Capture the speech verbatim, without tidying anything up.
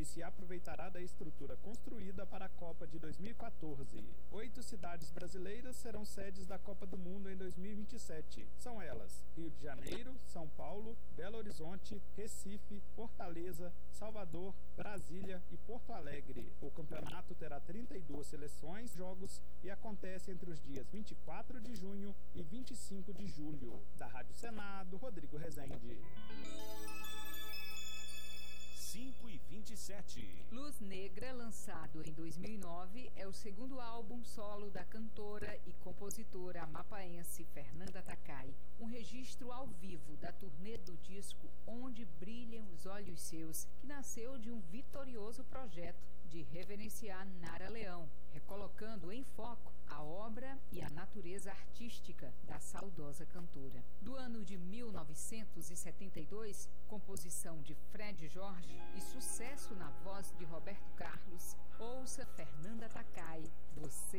se aproveitará da estrutura construída para a Copa de dois mil e quatorze. Oito cidades brasileiras serão sedes da Copa do Mundo em dois mil e vinte e sete. São elas: Rio de Janeiro, São Paulo, Belo Horizonte, Recife, Fortaleza, Salvador, Brasília e Porto Alegre. O campeonato terá trinta e duas seleções, jogos e acontece entre os dias vinte e quatro de junho e vinte e cinco de julho. Da Rádio Senado, Rodrigo Rezende. cinco e vinte e sete. Luz Negra, lançado em dois mil e nove, é o segundo álbum solo da cantora e compositora amapaense Fernanda Takai. Um registro ao vivo da turnê do disco Onde Brilham os Olhos Seus, que nasceu de um vitorioso projeto de reverenciar Nara Leão, recolocando em foco a obra e a natureza artística da saudosa cantora. Do ano de mil novecentos e setenta e dois, composição de Fred Jorge e sucesso na voz de Roberto Carlos, ouça Fernanda Takai, Você